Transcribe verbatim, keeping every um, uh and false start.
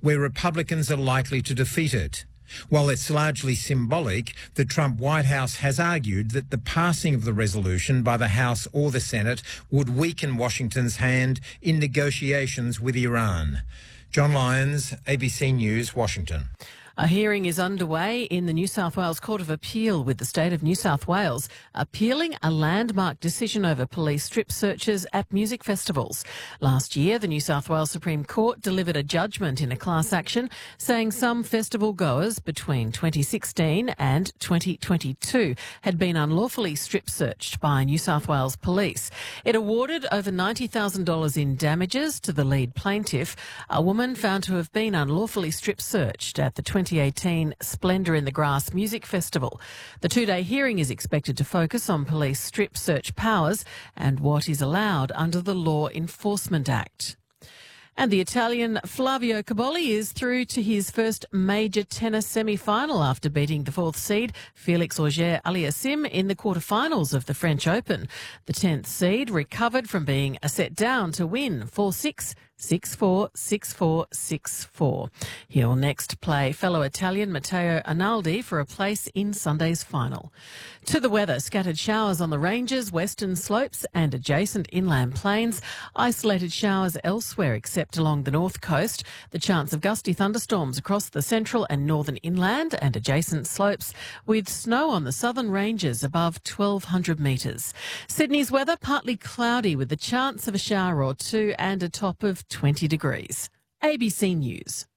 where Republicans are likely to defeat it. While it's largely symbolic, the Trump White House has argued that the passing of the resolution by the House or the Senate would weaken Washington's hand in negotiations with Iran. John Lyons, A B C News, Washington. A hearing is underway in the New South Wales Court of Appeal with the state of New South Wales appealing a landmark decision over police strip searches at music festivals. Last year, the New South Wales Supreme Court delivered a judgment in a class action saying some festival goers between twenty sixteen and twenty twenty-two had been unlawfully strip searched by New South Wales police. It awarded over ninety thousand dollars in damages to the lead plaintiff, a woman found to have been unlawfully strip searched at the twenty eighteen Splendour in the Grass Music Festival. The two-day hearing is expected to focus on police strip search powers and what is allowed under the Law Enforcement Act. And the Italian Flavio Cobolli is through to his first major tennis semi-final after beating the fourth seed Felix Auger-Aliassime in the quarterfinals of the French Open. The tenth seed recovered from being a set down to win four six, six four, six four, six four. He'll next play fellow Italian Matteo Arnaldi for a place in Sunday's final. To the weather, scattered showers on the ranges, western slopes and adjacent inland plains. Isolated showers elsewhere except along the north coast. The chance of gusty thunderstorms across the central and northern inland and adjacent slopes, with snow on the southern ranges above twelve hundred metres. Sydney's weather partly cloudy with the chance of a shower or two and a top of twenty degrees. A B C News.